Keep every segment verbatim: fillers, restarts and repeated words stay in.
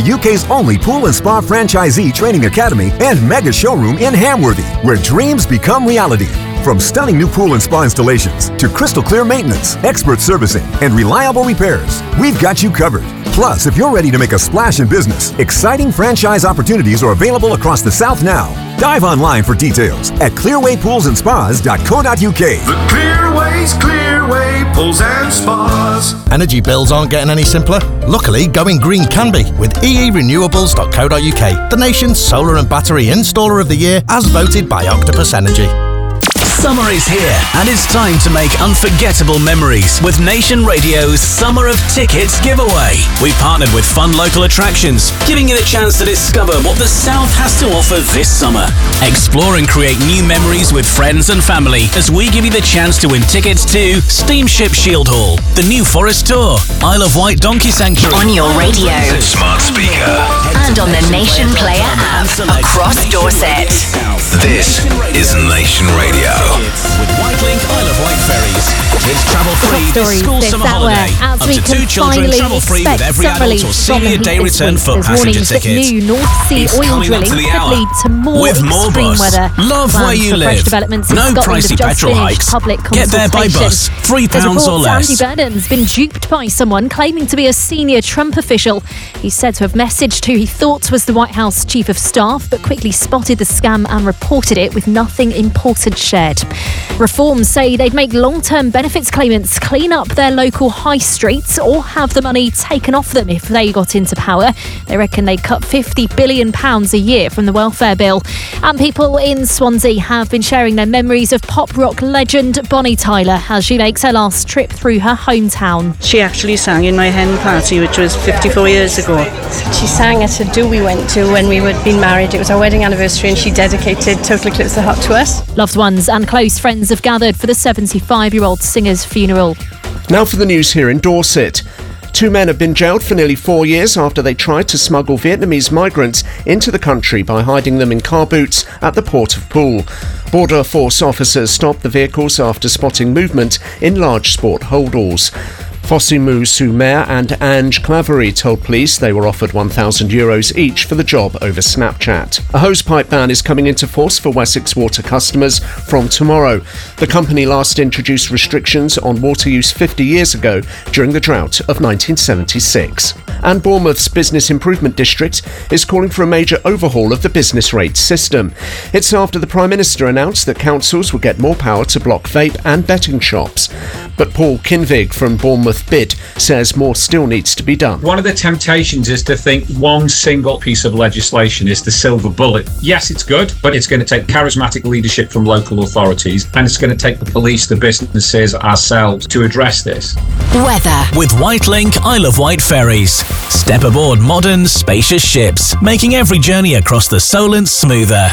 U K's only pool and spa franchisee training academy and mega showroom in Hamworthy, where dreams become reality. From stunning new pool and spa installations to crystal clear maintenance, expert servicing, and reliable repairs, we've got you covered. Plus, if you're ready to make a splash in business, exciting franchise opportunities are available across the South now. Dive online for details at clearway pools and spas dot co dot U K. The Clearway's Clearway Pools and Spas. Energy bills aren't getting any simpler. Luckily, going green can be with e e renewables dot co dot U K, the nation's solar and battery installer of the year as voted by Octopus Energy. Summer is here, and it's time to make unforgettable memories with Nation Radio's Summer of Tickets giveaway. We partnered with fun local attractions, giving you the chance to discover what the South has to offer this summer. Explore and create new memories with friends and family as we give you the chance to win tickets to Steamship Shield Hall, the New Forest Tour, Isle of Wight Donkey Sanctuary. On your radio, Smart speaker, and on the Nation Player app across Dorset. this is Nation Radio. With Whitelink Isle of Wight ferries. Kids travel free this school this summer hour, holiday. as Up we to can two children finally travel free with expect every some adult or relief from the senior heat day this return week. foot There's passenger warnings that tickets. new North Sea It's oil coming up drilling to the could hour. lead to more With more extreme bus. weather. Love Plans where you for fresh live. developments in No Scotland pricey have just petrol finished hikes. public Get there by consultation. bus. Three There's pounds or reports less. Andy Burnham's been duped by someone claiming to be a senior Trump official. He's said to have messaged who he thought was the White House chief of staff, but quickly spotted the scam and reported it with nothing important shared. Reforms say they'd make long-term benefits claimants clean up their local high streets or have the money taken off them if they got into power. They reckon they'd cut fifty billion pounds a year from the welfare bill. And people in Swansea have been sharing their memories of pop rock legend Bonnie Tyler as she makes her last trip through her hometown. She actually sang in my hen party, which was fifty-four years ago. She sang at a do we went to when we had been married. It was our wedding anniversary and she dedicated Total Eclipse of the Heart to us. Loved ones and close friends have gathered for the seventy-five-year-old singer's funeral. Now for the news here in Dorset. Two men have been jailed for nearly four years after they tried to smuggle Vietnamese migrants into the country by hiding them in car boots at the Port of Poole. Border Force officers stopped the vehicles after spotting movement in large sport holdalls. Fossimu Sumer and Ange Clavery told police they were offered one thousand euros each for the job over Snapchat. A hosepipe ban is coming into force for Wessex Water customers from tomorrow. The company last introduced restrictions on water use fifty years ago during the drought of nineteen seventy-six. And Bournemouth's Business Improvement District is calling for a major overhaul of the business rates system. It's after the Prime Minister announced that councils will get more power to block vape and betting shops. But Paul Kinvig from Bournemouth Bid says more still needs to be done. One of the temptations is to think one single piece of legislation is the silver bullet. Yes, it's good, but it's going to take charismatic leadership from local authorities, and it's going to take the police, the businesses, ourselves to address this. Weather. With Whitelink Isle of Wight ferries. Step aboard modern, spacious ships, making every journey across the Solent smoother.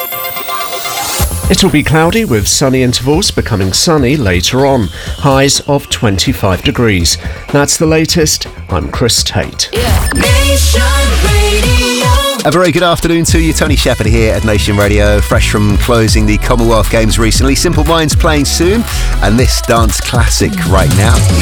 It'll be cloudy with sunny intervals becoming sunny later on. Highs of twenty-five degrees. That's the latest. I'm Chris Tate. A very good afternoon to you. Tony Shepherd here at Nation Radio, fresh from closing the Commonwealth Games recently. Simple Minds playing soon, and this dance classic right now.